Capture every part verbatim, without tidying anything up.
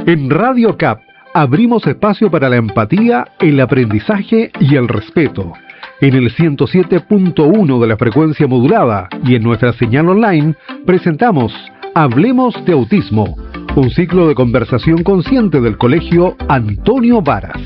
En Radio C A P abrimos espacio para la empatía, el aprendizaje y el respeto. En el ciento siete punto uno de la frecuencia modulada y en nuestra señal online presentamos Hablemos de Autismo, un ciclo de conversación consciente del Colegio Antonio Varas.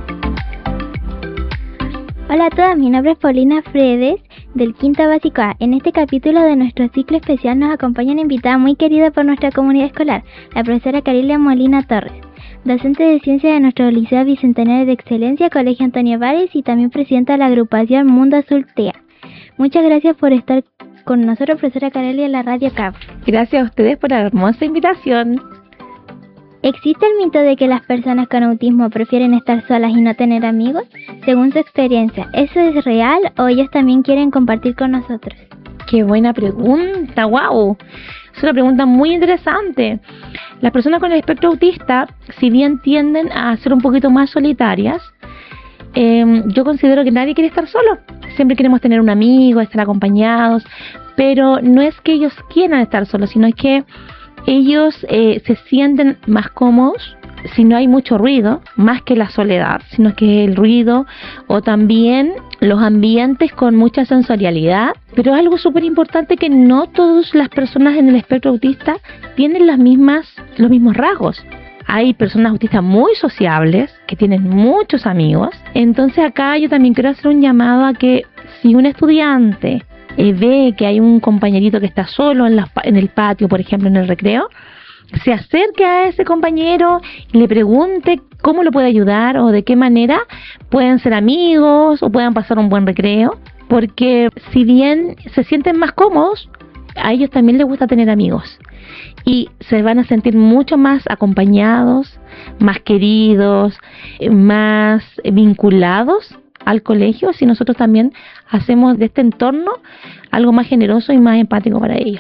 Hola a todas, mi nombre es Paulina Fredes del Quinto Básico A. En este capítulo de nuestro ciclo especial nos acompaña una invitada muy querida por nuestra comunidad escolar, la profesora Carelia Molina Torres, docente de ciencia de nuestro Liceo Bicentenario de Excelencia, Colegio Antonio Varas, y también presidenta de la agrupación Mundo Azul T E A. Muchas gracias por estar con nosotros, profesora Carelia, en la Radio C A P. Gracias a ustedes por la hermosa invitación. ¿Existe el mito de que las personas con autismo prefieren estar solas y no tener amigos? Según su experiencia, ¿eso es real o ellos también quieren compartir con nosotros? ¡Qué buena pregunta! ¡Wow! Es una pregunta muy interesante. Las personas con el espectro autista, si bien tienden a ser un poquito más solitarias, eh, yo considero que nadie quiere estar solo. Siempre queremos tener un amigo, estar acompañados, pero no es que ellos quieran estar solos, sino es que ellos eh, se sienten más cómodos si no hay mucho ruido, más que la soledad, sino que el ruido o también los ambientes con mucha sensorialidad. Pero algo súper importante, que no todas las personas en el espectro autista tienen las mismas, los mismos rasgos. Hay personas autistas muy sociables, que tienen muchos amigos. Entonces acá yo también quiero hacer un llamado a que si un estudiante eh, ve que hay un compañerito que está solo en, la, en el patio, por ejemplo, en el recreo, se acerque a ese compañero y le pregunte cómo lo puede ayudar o de qué manera pueden ser amigos o puedan pasar un buen recreo. Porque si bien se sienten más cómodos, a ellos también les gusta tener amigos. Y se van a sentir mucho más acompañados, más queridos, más vinculados al colegio si nosotros también hacemos de este entorno algo más generoso y más empático para ellos.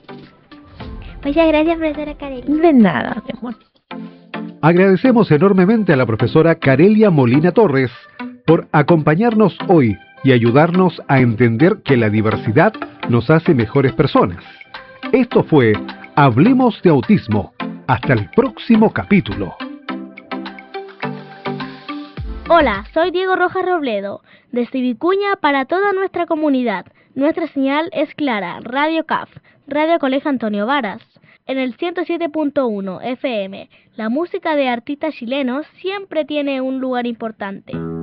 Muchas gracias, profesora Carelia. De nada, mi amor. Agradecemos enormemente a la profesora Carelia Molina Torres por acompañarnos hoy y ayudarnos a entender que la diversidad nos hace mejores personas. Esto fue Hablemos de Autismo. Hasta el próximo capítulo. Hola, soy Diego Rojas Robledo, desde Vicuña para toda nuestra comunidad. Nuestra señal es clara, Radio C A F, Radio Colegio Antonio Varas. En el ciento siete punto uno F M, la música de artistas chilenos siempre tiene un lugar importante.